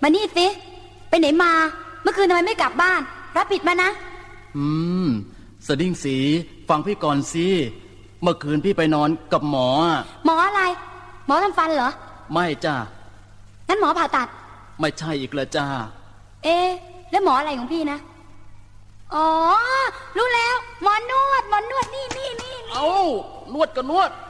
มานี่สิไปไหนมาเมื่อคืนทำไมไม่กลับบ้านรับผิดมานะสดิ้งสีฟังพี่ก่อนสิเมื่อคืนพี่ไปนอนกับหมอหมออะไรหมอทำฟันเหรอไม่จ้างั้นหมอผ่าตัดไม่ใช่อีกแล้วจ้าแล้วหมออะไรของพี่นะอ๋อรู้แล้วหมอนวดนี่เอานวดก็นวด